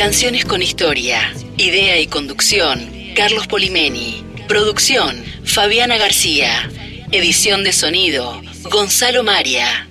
Canciones con historia. Idea y conducción, Carlos Polimeni. Producción, Fabiana García. Edición de sonido, Gonzalo Maria.